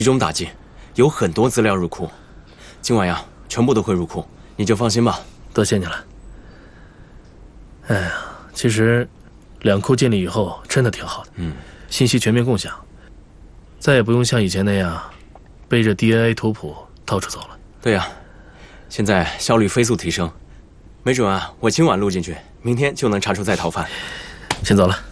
集中打击，有很多资料入库，今晚呀，全部都会入库，你就放心吧。 多谢你了。哎呀，其实两库建立以后真的挺好的，信息全面共享，再也不用像以前那样背着 DNA 图谱到处走了。 对呀，现在效率飞速提升，没准啊，我今晚录进去，明天就能查出在逃犯。 先走了。